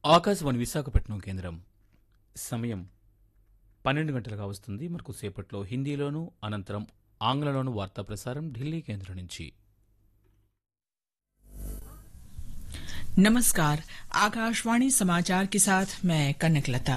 ఆకాశవాణి విశాఖపట్నం కేంద్రం సమయం 12 గంటలుగా వస్తుంది. మనకు సేపట్లో హిందీలోనూ అనంతరం ఆంగ్లంలోనూ వార్తా ప్రసారం ఢిల్లీ కేంద్రం నుంచి. नमस्कार, आकाशवाणी समाचार के साथ मैं कनकलता।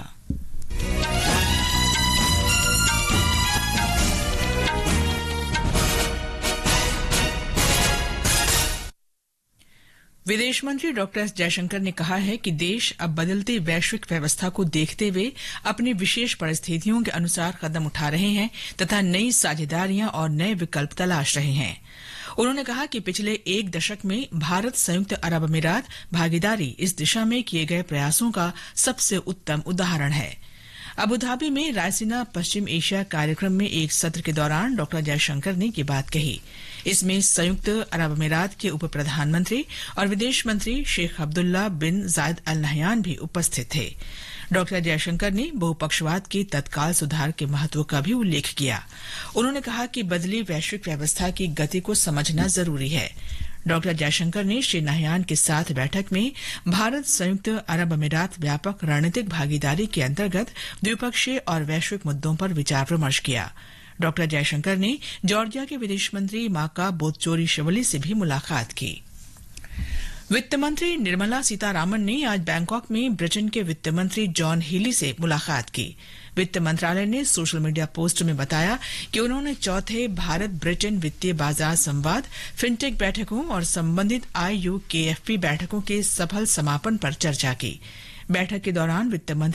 विदेश मंत्री डॉक्टर एस जयशंकर ने कहा है कि देश अब बदलती वैश्विक व्यवस्था को देखते हुए अपनी विशेष परिस्थितियों के अनुसार कदम उठा रहे हैं तथा नई साझेदारियां और नए विकल्प तलाश रहे हैं। उन्होंने कहा कि पिछले एक दशक में भारत संयुक्त अरब अमीरात भागीदारी इस दिशा में किए गए प्रयासों का सबसे उत्तम उदाहरण है। अबुधाबी में रायसीना पश्चिम एशिया कार्यक्रम में एक सत्र के दौरान डॉक्टर जयशंकर ने ये बात कही। इसमें संयुक्त अरब अमीरात के उप प्रधानमंत्री और विदेश मंत्री शेख अब्दुल्ला बिन जायद अल नहयान भी उपस्थित थे। डॉक्टर जयशंकर ने बहुपक्षवाद के तत्काल सुधार के महत्व का भी उल्लेख किया। उन्होंने कहा कि बदली वैश्विक व्यवस्था की गति को समझना जरूरी है। डॉक्टर जयशंकर ने श्री नहयान के साथ बैठक में भारत संयुक्त अरब अमीरात व्यापक रणनीतिक भागीदारी के अंतर्गत द्विपक्षीय और वैश्विक मुद्दों पर विचार विमर्श किया। डॉक्टर जयशंकर ने जॉर्जिया के विदेश मंत्री माका बोतचोरीशवली से भी मुलाकात की। वित्त मंत्री निर्मला सीतारामन ने आज बैंकॉक में ब्रिटेन के वित्त मंत्री जॉन हीली से मुलाकात की। वित्त मंत्रालय ने सोशल मीडिया पोस्ट में बताया कि उन्होंने चौथे भारत ब्रिटेन वित्तीय बाजार संवाद, फिनटेक बैठकों और संबंधित IUKFP बैठकों के सफल समापन पर चर्चा की। बैठक के दौरान वित्त मंत्री